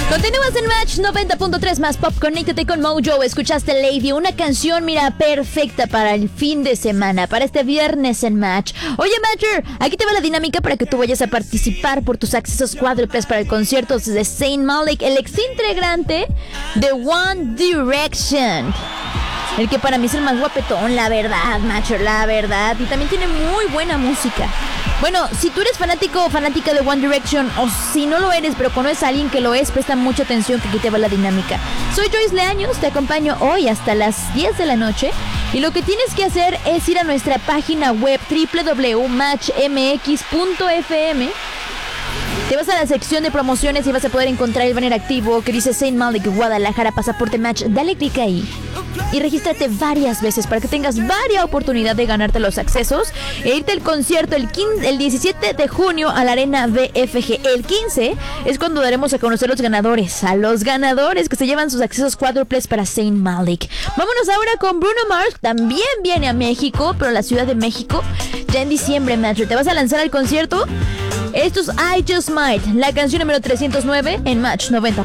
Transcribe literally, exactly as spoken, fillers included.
Continúas en Match noventa punto tres más Pop. Conéctate con Mojo. Escuchaste Lady, una canción, mira, perfecta para el fin de semana, para este viernes en Match. Oye, Matcher, aquí te va la dinámica para que tú vayas a participar por tus accesos cuádruples para el concierto de Zayn Malik, el ex integrante de One Direction. El que para mí es el más guapetón, la verdad, Matcher, la verdad. Y también tiene muy buena música. Bueno, si tú eres fanático o fanática de One Direction, o si no lo eres, pero conoces a alguien que lo es, presta mucha atención que aquí te va la dinámica. Soy Joyce Leaños, te acompaño hoy hasta las diez de la noche. Y lo que tienes que hacer es ir a nuestra página web doble u doble u doble u punto match m x punto f m. Te vas a la sección de promociones y vas a poder encontrar el banner activo que dice Zayn Malik Guadalajara Pasaporte Match. Dale clic ahí y regístrate varias veces para que tengas varias oportunidades de ganarte los accesos e irte al concierto el, quince, el diecisiete de junio a la Arena B F G. El quince es cuando daremos a conocer los ganadores, a los ganadores que se llevan sus accesos cuádruples para Zayn Malik. Vámonos ahora con Bruno Mars. También viene a México, pero a la Ciudad de México ya en diciembre, Matthew. ¿Te vas a lanzar al concierto? Esto es I Just Might, la canción número trescientos nueve en Match noventa.